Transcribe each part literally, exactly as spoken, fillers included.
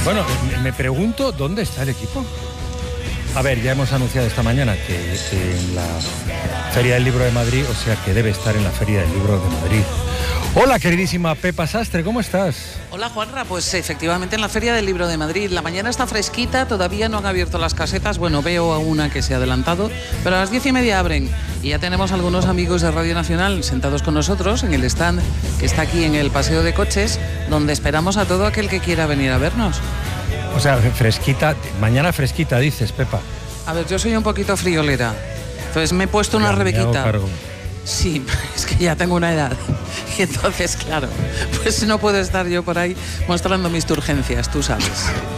Bueno, me pregunto dónde está el equipo. A ver, ya hemos anunciado esta mañana que, que en la Feria del Libro de Madrid, o sea que debe estar en la Feria del Libro de Madrid. Hola, queridísima Pepa Sastre, ¿cómo estás? Hola, Juanra, pues efectivamente en la Feria del Libro de Madrid. La mañana está fresquita, todavía no han abierto las casetas. Bueno, veo a una que se ha adelantado, pero a las diez y media abren. Y ya tenemos algunos amigos de Radio Nacional sentados con nosotros en el stand que está aquí en el Paseo de Coches, donde esperamos a todo aquel que quiera venir a vernos. O sea, fresquita, mañana fresquita, dices, Pepa. A ver, yo soy un poquito friolera, entonces me he puesto una Ya, rebequita. me hago cargo. Sí, es que ya tengo una edad. Y entonces, claro, pues no puedo estar yo por ahí mostrando mis turgencias, tú sabes.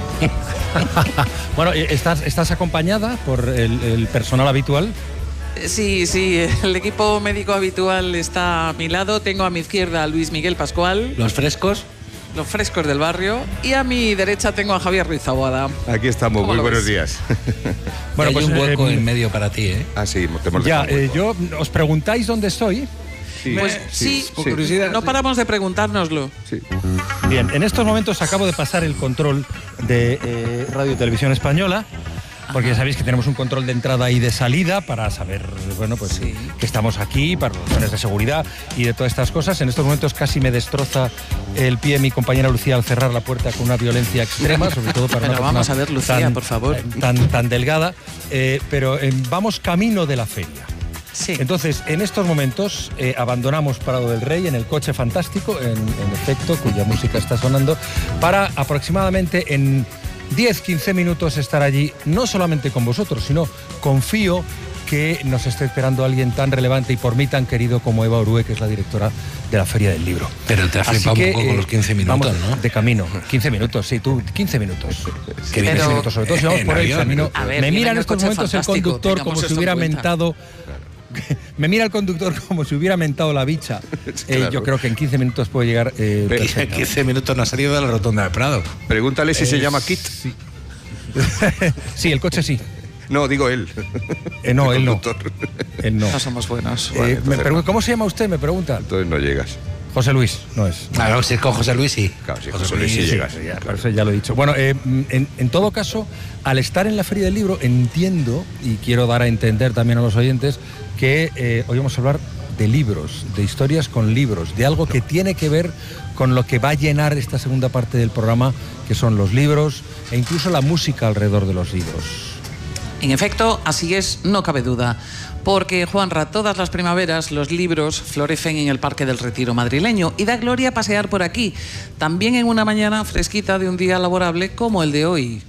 Bueno, ¿estás, estás acompañada por el, el personal habitual? Sí, sí, el equipo médico habitual está a mi lado. Tengo a mi izquierda a Luis Miguel Pascual. ¿Los frescos? Los frescos del barrio. Y a mi derecha tengo a Javier Ruiz Taboada. Aquí estamos, muy buenos días. Bueno, hay pues, un hueco eh, en medio para ti, ¿eh? Ah, sí, te hemos Ya, dejado eh, yo, ¿os preguntáis dónde estoy? Sí, Pues sí, sí, por sí. curiosidad. No paramos de preguntárnoslo. Sí. Bien, en estos momentos acabo de pasar el control de eh, Radio Televisión Española, porque ya sabéis que tenemos un control de entrada y de salida para saber, bueno, pues Sí. que estamos aquí, para los planes de seguridad y de todas estas cosas. En estos momentos casi me destroza el pie mi compañera Lucía al cerrar la puerta con una violencia extrema, sobre todo para Pero una vamos persona a ver, Lucía, tan, por favor. eh, Tan, tan delgada, eh, pero eh, vamos camino de la feria. Sí. Entonces, en estos momentos eh, abandonamos Prado del Rey en el coche fantástico, en, en efecto, cuya música está sonando, para aproximadamente en diez a quince minutos estar allí, no solamente con vosotros, sino confío que nos esté esperando alguien tan relevante y por mí tan querido como Eva Orue, que es la directora de la Feria del Libro. Pero te has Así flipado que, un poco eh, con los quince minutos, vamos ¿no? de camino. quince minutos, sí, tú, quince minutos. Que quince Pero- minutos, sobre todo si vamos en por el avión. camino. A ver, Me viene mira en el estos coche momentos el fantástico, conductor tengamos como si esto hubiera en cuenta. mentado. Me mira el conductor como si hubiera mentado la bicha. Eh, Claro. yo creo que en quince minutos puedo llegar. Eh, Pero perfectamente. quince minutos no ha salido de la rotonda de Prado. Pregúntale si se llama Kit. Sí. Sí, el coche sí. No, digo él. Eh, no, El él no. conductor. Él no. No somos buenos. Eh, Vale, me entonces pregun- no. ¿Cómo se llama usted? Me pregunta. Entonces no llegas. José Luis, no es. Claro, si es con José Luis, sí. Claro, si José Luis sí Sí, llegas. sí, ya, por claro. eso ya lo he dicho. Bueno, eh, en, en todo caso, al estar en la Feria del Libro, entiendo, y quiero dar a entender también a los oyentes, que eh, hoy vamos a hablar de libros, de historias con libros, de algo que tiene que ver con lo que va a llenar esta segunda parte del programa, que son los libros e incluso la música alrededor de los libros. En efecto, así es, no cabe duda. Porque, Juanra, todas las primaveras los libros florecen en el Parque del Retiro madrileño y da gloria pasear por aquí, también en una mañana fresquita de un día laborable como el de hoy.